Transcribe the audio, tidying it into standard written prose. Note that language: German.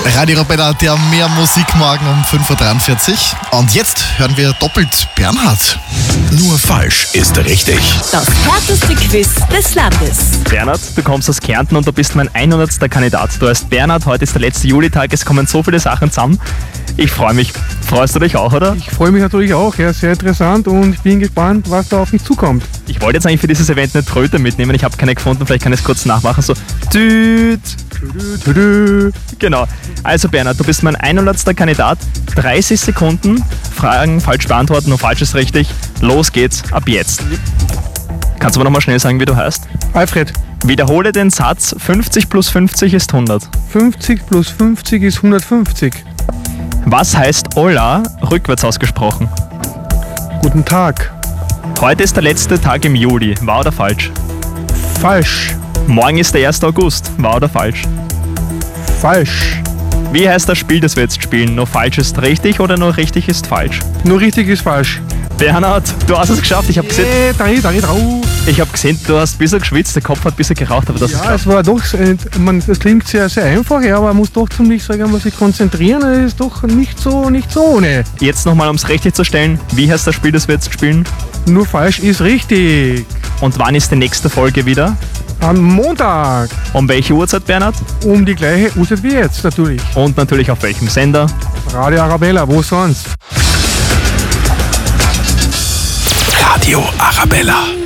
Radio Arabella, der mehr Musikmorgen um 5.43 Uhr. Und jetzt hören wir doppelt Bernhard. Nur falsch ist richtig. Das härteste Quiz des Landes. Bernhard, du kommst aus Kärnten und du bist mein 100. Kandidat. Du heißt Bernhard, heute ist der letzte Julitag, es kommen so viele Sachen zusammen. Ich freue mich. Freust du dich auch, oder? Ich freue mich natürlich auch, ja, sehr interessant und ich bin gespannt, was da auf mich zukommt. Ich wollte jetzt eigentlich für dieses Event eine Tröte mitnehmen, ich habe keine gefunden, vielleicht kann ich es kurz nachmachen, so Tüt. Genau. Also Bernhard, du bist mein 100. Kandidat. 30 Sekunden, Fragen falsch beantworten, nur falsch ist richtig. Los geht's, ab jetzt. Kannst du mir nochmal schnell sagen, wie du heißt? Alfred, Wiederhole den Satz, 50 plus 50 ist 100. 50 plus 50 ist 150. Was heißt Hola rückwärts ausgesprochen? Guten Tag. Heute ist der letzte Tag im Juli, wahr oder falsch? Falsch. Morgen ist der 1. August, wahr oder falsch? Falsch. Wie heißt das Spiel, das wir jetzt spielen? Nur falsch ist richtig oder nur richtig ist falsch? Nur richtig ist falsch. Bernhard, du hast es geschafft. Ich habe gesehen, Danke drauf. du hast ein bisschen geschwitzt, der Kopf hat ein bisschen geraucht, aber das ist Ja, es war doch, das klingt sehr, sehr einfach, ja, aber man muss doch ziemlich, sagen wir, sich konzentrieren, das ist doch nicht so ohne. Jetzt nochmal, um es richtig zu stellen, wie heißt das Spiel, das wir jetzt spielen? Nur falsch ist richtig. Und wann ist die nächste Folge wieder? Am Montag. Um welche Uhrzeit, Bernhard? Um die gleiche Uhrzeit wie jetzt, natürlich. Und natürlich auf welchem Sender? Radio Arabella, wo sonst? Radio Arabella.